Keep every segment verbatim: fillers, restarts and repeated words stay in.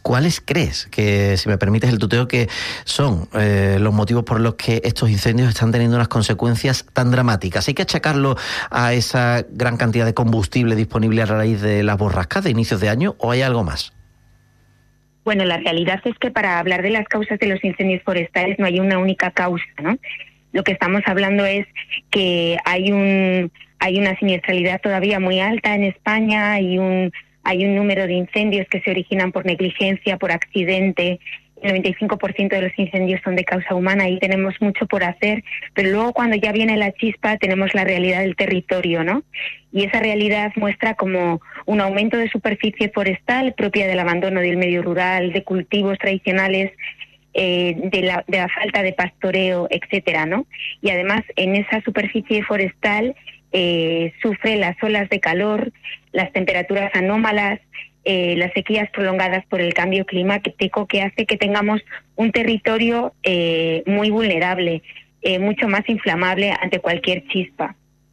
¿Cuáles crees que, si me permites el tuteo, que son eh, los motivos por los que estos incendios están teniendo unas consecuencias tan dramáticas? ¿Hay que achacarlo a esa gran cantidad de combustible disponible a raíz de las borrascas de inicios de año o hay algo más? Bueno, la realidad es que para hablar de las causas de los incendios forestales no hay una única causa, ¿no? Lo que estamos hablando es que hay un hay una siniestralidad todavía muy alta en España, y un hay un número de incendios que se originan por negligencia, por accidente. El noventa y cinco por ciento de los incendios son de causa humana y tenemos mucho por hacer, pero luego cuando ya viene la chispa tenemos la realidad del territorio, ¿no? Y esa realidad muestra como un aumento de superficie forestal propia del abandono del medio rural, de cultivos tradicionales, eh, de, la, de la falta de pastoreo, etcétera, ¿no? Y además en esa superficie forestal eh, sufre las olas de calor, las temperaturas anómalas, Eh, las sequías prolongadas por el cambio climático, que hace que tengamos un territorio eh, muy vulnerable, eh, mucho más inflamable ante cualquier chispa.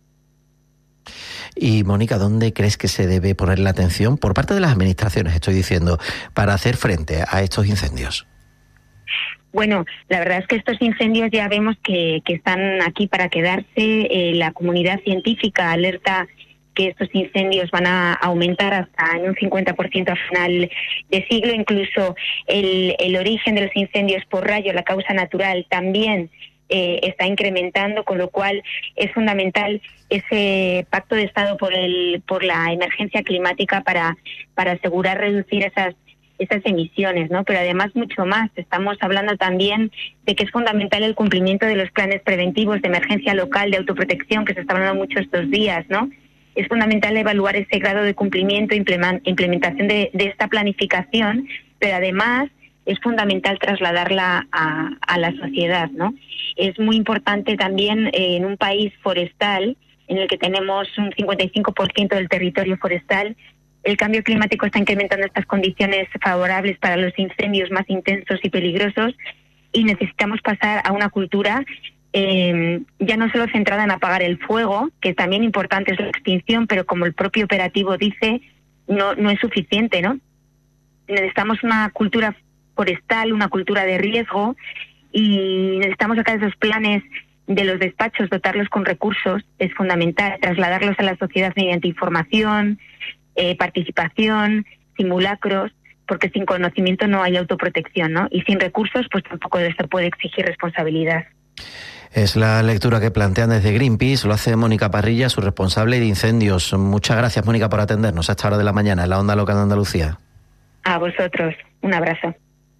Y Mónica, ¿dónde crees que se debe poner la atención por parte de las administraciones, estoy diciendo, para hacer frente a estos incendios? Bueno, la verdad es que estos incendios ya vemos que, que están aquí para quedarse. Eh, la comunidad científica alerta que estos incendios van a aumentar hasta en un cincuenta por ciento a final de siglo. Incluso el, el origen de los incendios por rayo, la causa natural, también eh, está incrementando, con lo cual es fundamental ese pacto de Estado por el por la emergencia climática para, para asegurar reducir esas esas emisiones, ¿no? Pero además mucho más. Estamos hablando también de que es fundamental el cumplimiento de los planes preventivos de emergencia local, de autoprotección, que se está hablando mucho estos días, ¿no? Es fundamental evaluar ese grado de cumplimiento e implementación de, de esta planificación, pero además es fundamental trasladarla a, a la sociedad, ¿no? Es muy importante también eh, en un país forestal, en el que tenemos un cincuenta y cinco por ciento del territorio forestal, el cambio climático está incrementando estas condiciones favorables para los incendios más intensos y peligrosos, y necesitamos pasar a una cultura Eh, ya no solo centrada en apagar el fuego, que también importante es la extinción, pero como el propio operativo dice, no, no es suficiente, ¿no? Necesitamos una cultura forestal, una cultura de riesgo, y necesitamos sacar esos planes de los despachos, dotarlos con recursos, es fundamental, trasladarlos a la sociedad mediante información, eh, participación, simulacros, porque sin conocimiento no hay autoprotección, ¿no? Y sin recursos, pues tampoco se puede exigir responsabilidad. Es la lectura que plantean desde Greenpeace, lo hace Mónica Parrilla, su responsable de incendios. Muchas gracias, Mónica, por atendernos a esta hora de la mañana en la Onda Local de Andalucía. A vosotros, un abrazo.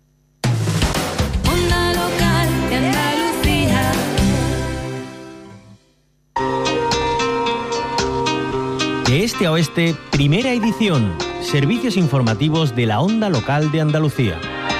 Onda Local de Andalucía. De este a oeste, primera edición. Servicios informativos de la Onda Local de Andalucía.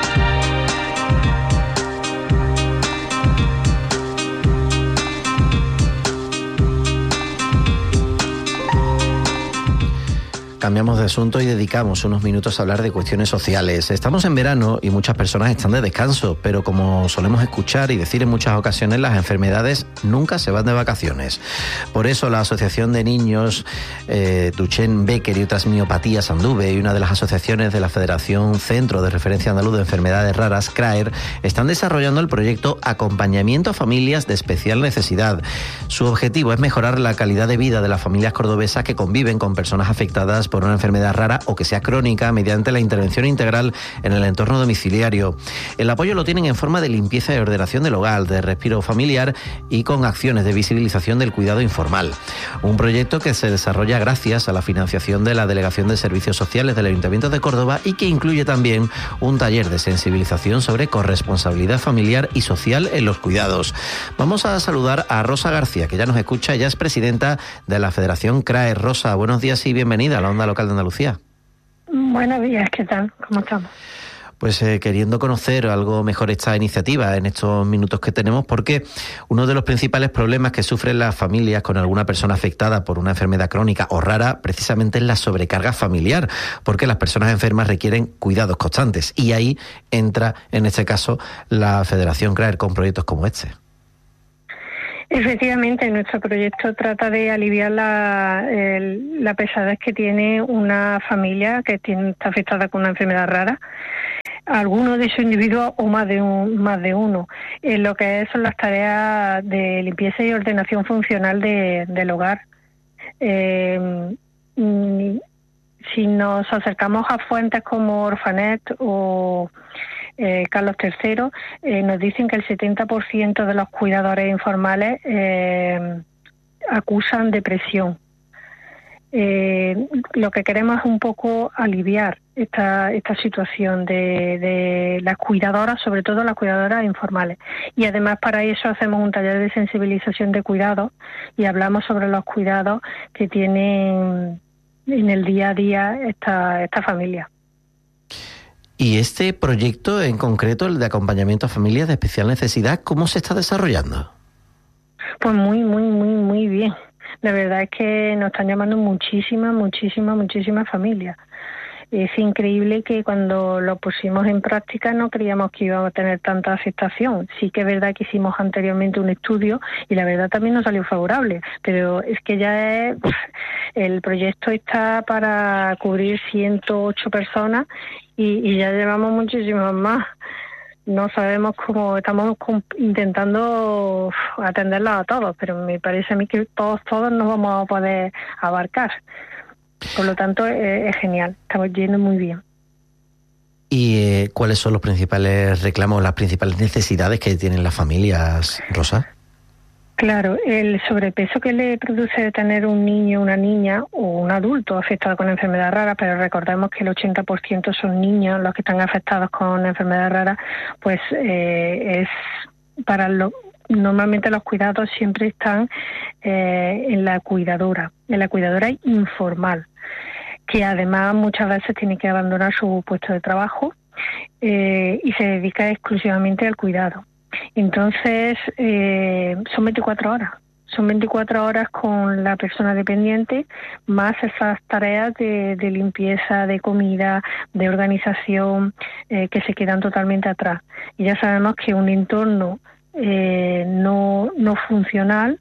Cambiamos de asunto y dedicamos unos minutos a hablar de cuestiones sociales. Estamos en verano y muchas personas están de descanso, pero como solemos escuchar y decir en muchas ocasiones, las enfermedades nunca se van de vacaciones. Por eso la Asociación de Niños eh, Duchenne Becker y otras miopatías Anduve, y una de las asociaciones de la Federación Centro de Referencia Andaluz de Enfermedades Raras, CRAER, están desarrollando el proyecto Acompañamiento a Familias de Especial Necesidad. Su objetivo es mejorar la calidad de vida de las familias cordobesas que conviven con personas afectadas por una enfermedad rara o que sea crónica, mediante la intervención integral en el entorno domiciliario. El apoyo lo tienen en forma de limpieza y ordenación del hogar, de respiro familiar y con acciones de visibilización del cuidado informal. Un proyecto que se desarrolla gracias a la financiación de la Delegación de Servicios Sociales del Ayuntamiento de Córdoba y que incluye también un taller de sensibilización sobre corresponsabilidad familiar y social en los cuidados. Vamos a saludar a Rosa García, que ya nos escucha. Ella es presidenta de la Federación CRAER. Rosa, buenos días y bienvenida a la Onda Local de Andalucía. Buenos días, ¿qué tal? ¿Cómo estamos? Pues eh, queriendo conocer algo mejor esta iniciativa en estos minutos que tenemos, porque uno de los principales problemas que sufren las familias con alguna persona afectada por una enfermedad crónica o rara precisamente es la sobrecarga familiar, porque las personas enfermas requieren cuidados constantes, y ahí entra en este caso la Federación CRAER con proyectos como este. Efectivamente, nuestro proyecto trata de aliviar la, el, la pesadez que tiene una familia que tiene, está afectada con una enfermedad rara. alguno de esos individuos o más de un, más de uno, en lo que son las tareas de limpieza y ordenación funcional de, del hogar. Eh, si nos acercamos a fuentes como Orfanet o eh, Carlos tercero, eh, nos dicen que el setenta por ciento de los cuidadores informales eh, acusan depresión. Eh, lo que queremos es un poco aliviar esta esta situación de, de las cuidadoras, sobre todo las cuidadoras informales. Y además para eso hacemos un taller de sensibilización de cuidados y hablamos sobre los cuidados que tienen en el día a día esta, esta familia. Y este proyecto en concreto, el de acompañamiento a familias de especial necesidad, ¿cómo se está desarrollando? Pues muy, muy, muy, muy bien. La verdad es que nos están llamando muchísimas, muchísimas, muchísimas familias. Es increíble que cuando lo pusimos en práctica no creíamos que íbamos a tener tanta aceptación. Sí que es verdad que hicimos anteriormente un estudio y la verdad también nos salió favorable, pero es que ya es, el proyecto está para cubrir ciento ocho personas y, y ya llevamos muchísimas más. No sabemos cómo, estamos intentando atenderlos a todos, pero me parece a mí que todos, todos nos vamos a poder abarcar. Por lo tanto, es, es genial, estamos yendo muy bien. ¿Y eh, cuáles son los principales reclamos, las principales necesidades que tienen las familias, Rosa? Claro, el sobrepeso que le produce tener un niño, una niña o un adulto afectado con enfermedad rara, pero recordemos que el ochenta por ciento son niños los que están afectados con enfermedad rara, pues eh, es para lo, normalmente los cuidados siempre están eh, en la cuidadora, en la cuidadora informal, que además muchas veces tiene que abandonar su puesto de trabajo eh, y se dedica exclusivamente al cuidado. Entonces, eh, son veinticuatro horas. Son veinticuatro horas con la persona dependiente, más esas tareas de, de limpieza, de comida, de organización, eh, que se quedan totalmente atrás. Y ya sabemos que un entorno eh, no, no funcional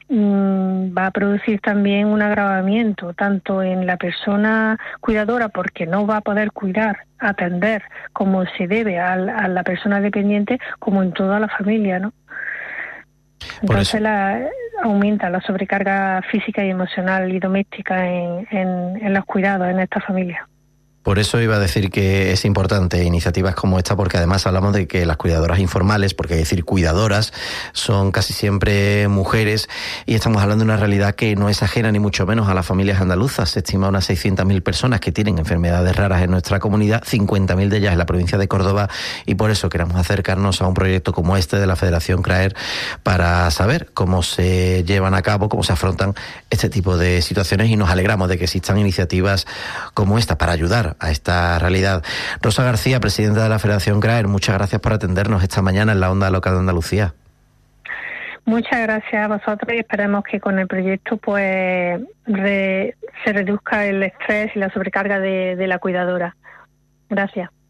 mmm, va a producir también un agravamiento, tanto en la persona cuidadora, porque no va a poder cuidar, atender como se debe a, a la persona dependiente, como en toda la familia, ¿no? Entonces la, aumenta la sobrecarga física y emocional y doméstica en, en, en los cuidados en esta familia. Por eso iba a decir que es importante iniciativas como esta, porque además hablamos de que las cuidadoras informales, porque hay que decir cuidadoras, son casi siempre mujeres, y estamos hablando de una realidad que no es ajena ni mucho menos a las familias andaluzas. Se estima unas seiscientas mil personas que tienen enfermedades raras en nuestra comunidad, cincuenta mil de ellas en la provincia de Córdoba, y por eso queremos acercarnos a un proyecto como este de la Federación CRAER para saber cómo se llevan a cabo, cómo se afrontan este tipo de situaciones, y nos alegramos de que existan iniciativas como esta para ayudar a esta realidad. Rosa García, presidenta de la Federación CRAER, muchas gracias por atendernos esta mañana en la Onda Local de Andalucía. Muchas gracias a vosotros y esperemos que con el proyecto pues re, se reduzca el estrés y la sobrecarga de, de la cuidadora. Gracias.